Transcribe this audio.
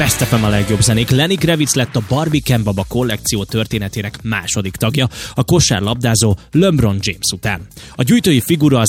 Best FM a legjobb zenék. Lenny Kravitz lett a Barbie Ken Baba kollekció történetének második tagja, a kosárlabdázó LeBron James után. A gyűjtői figura az